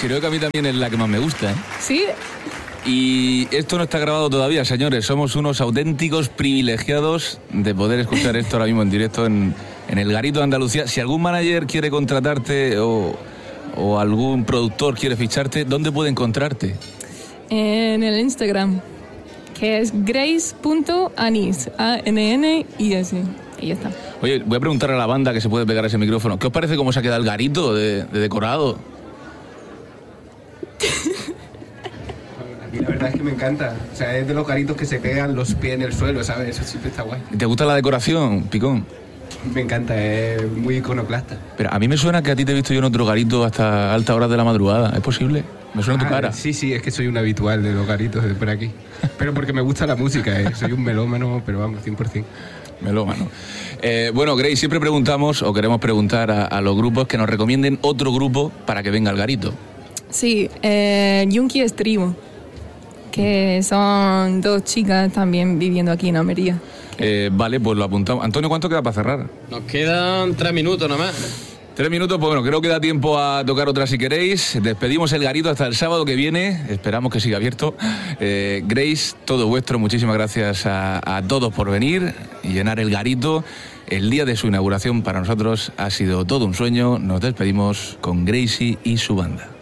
Creo que a mí también es la que más me gusta, ¿eh? Sí. Y esto no está grabado todavía, señores. Somos unos auténticos privilegiados de poder escuchar esto ahora mismo en directo en el Garito de Andalucía. Si algún manager quiere contratarte o algún productor quiere ficharte, ¿dónde puede encontrarte? En el Instagram, que es grace.anis, A-N-N-I-S. Y ya está. Oye, voy a preguntar a la banda que se puede pegar ese micrófono. ¿Qué os parece cómo se ha quedado el garito de decorado? Y la verdad es que me encanta. O sea, es de los garitos que se pegan los pies en el suelo, ¿sabes? Eso siempre está guay. ¿Te gusta la decoración, Picón? Me encanta, es muy iconoclasta. Pero a mí me suena que a ti te he visto yo en otro garito hasta altas horas de la madrugada. ¿Es posible? Me suena tu cara. Sí, es que soy un habitual de los garitos de por aquí. Pero porque me gusta la música, soy un melómano, pero vamos, 100%. Melómano. Bueno, Grace, siempre preguntamos o queremos preguntar a los grupos que nos recomienden otro grupo para que venga al garito. Sí, Yunki Estribo, que son dos chicas también viviendo aquí en Almería. Vale, pues lo apuntamos. Antonio, ¿cuánto queda para cerrar? Nos quedan 3 minutos nomás. 3 minutos, pues bueno, creo que da tiempo a tocar otra si queréis. Despedimos el garito hasta el sábado que viene. Esperamos que siga abierto. Grace, todo vuestro. Muchísimas gracias a todos por venir y llenar el garito. El día de su inauguración para nosotros ha sido todo un sueño. Nos despedimos con Gracie y su banda.